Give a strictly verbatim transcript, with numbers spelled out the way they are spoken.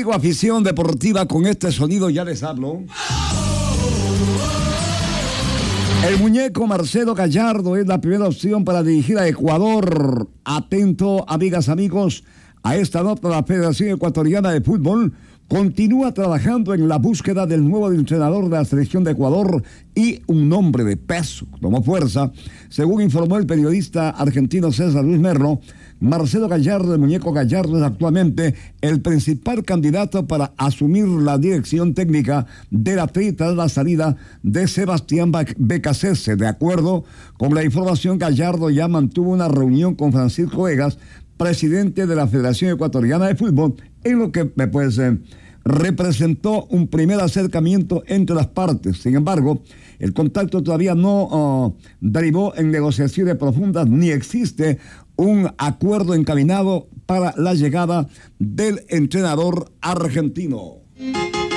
Amigo afición deportiva, con este sonido ya les hablo. El muñeco Marcelo Gallardo es la primera opción para dirigir a Ecuador. Atento, amigas, amigos, a esta nota. La Federación Ecuatoriana de Fútbol continúa trabajando en la búsqueda del nuevo entrenador de la selección de Ecuador y un nombre de peso tomó fuerza. Según informó el periodista argentino César Luis Merlo, Marcelo Gallardo, el muñeco Gallardo, es actualmente el principal candidato para asumir la dirección técnica de la Tri tras la salida de Sebastián Becasese. De acuerdo con la información, Gallardo ya mantuvo una reunión con Francisco Egas, presidente de la Federación Ecuatoriana de Fútbol, en lo que pues, eh, representó un primer acercamiento entre las partes. Sin embargo, el contacto todavía no uh, derivó en negociaciones profundas, ni existe un acuerdo encaminado para la llegada del entrenador argentino.